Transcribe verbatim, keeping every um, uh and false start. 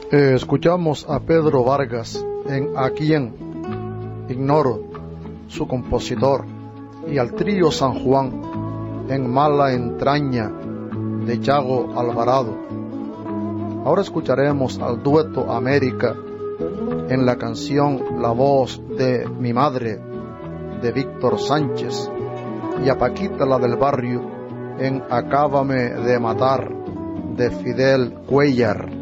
Eh, escuchamos a Pedro Vargas en ¿A quién? Ignoro, su compositor, y al trío San Juan en Mala entraña de Yago Alvarado. Ahora escucharemos al dueto América en la canción La voz de mi madre de Víctor Sánchez y a Paquita la del barrio en Acábame de matar de Fidel Cuellar.